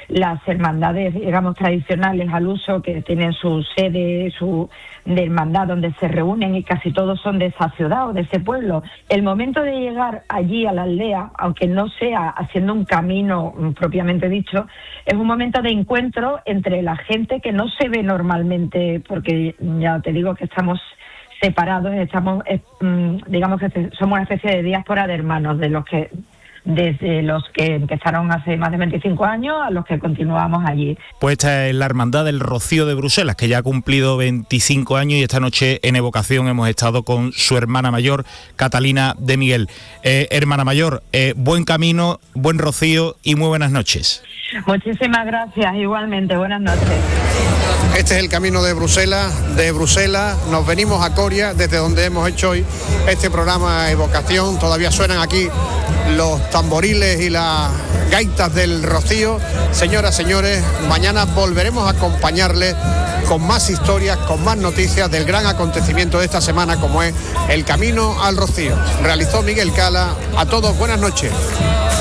las hermandades, digamos, tradicionales al uso, que tienen su sede, de hermandad donde se reúnen, y casi todos son de esa ciudad o de ese pueblo. El momento de llegar allí a la aldea, aunque no sea haciendo un camino propiamente dicho, es un momento de encuentro entre la gente que no se ve normalmente, porque ya te digo que estamos separados, digamos que somos una especie de diáspora de hermanos, desde los que empezaron hace más de 25 años a los que continuamos allí. Pues esta es la Hermandad del Rocío de Bruselas, que ya ha cumplido 25 años, y esta noche en Evocación hemos estado con su hermana mayor, Catalina de Miguel. Hermana mayor, buen camino, buen rocío y muy buenas noches. Muchísimas gracias, igualmente, buenas noches. Este es el camino de Bruselas. De Bruselas nos venimos a Coria, desde donde hemos hecho hoy este programa Evocación. Todavía suenan aquí los tamboriles y las gaitas del Rocío. Señoras, señores, mañana volveremos a acompañarles con más historias, con más noticias del gran acontecimiento de esta semana, como es el Camino al Rocío. Realizó Miguel Cala. A todos, buenas noches.